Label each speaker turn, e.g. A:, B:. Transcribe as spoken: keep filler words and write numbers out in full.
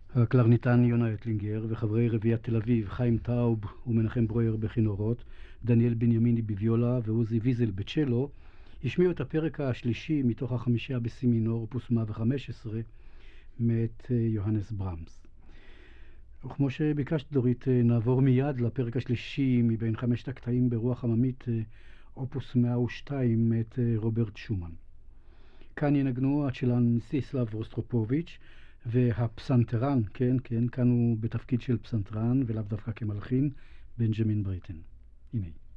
A: הקלרניטן יונה אטלינגר וחברי רביעיית תל אביב, חיים טאוב ומנחם ברויר בכינורות, דניאל בנימיני בוויולה ועוזי ויזל בצ'לו, השמיעו את הפרק השלישי מתוך החמישייה בסי מינור, אופוס מאה וחמש עשרה, מאת יוהנס ברמס. וכמו שביקשת דורית, נעבור מיד לפרק השלישי מבין חמשת הקטעים ברוח עממית, אופוס מאה ושתיים, מאת רוברט שומן. כאן ינגנו הצ'לן מסיסלב רוסטרופוביץ' והפסנתרן, כן, כן, כאן הוא בתפקיד של פסנתרן ולאו דווקא כמלחין, בנג'מין בריטן. הנה.